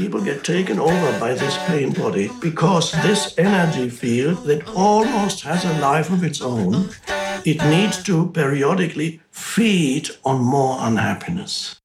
people get taken over by this pain body because this energy field that almost has a life of its own, it needs to periodically feed on more unhappiness.